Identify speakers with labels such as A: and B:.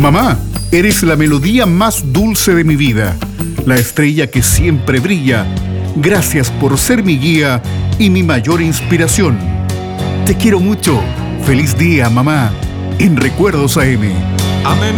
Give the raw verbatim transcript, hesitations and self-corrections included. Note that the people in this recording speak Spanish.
A: Mamá, eres la melodía más dulce de mi vida, la estrella que siempre brilla. Gracias por ser mi guía y mi mayor inspiración. Te quiero mucho. Feliz día, mamá. En Recuerdos A M.
B: Amén.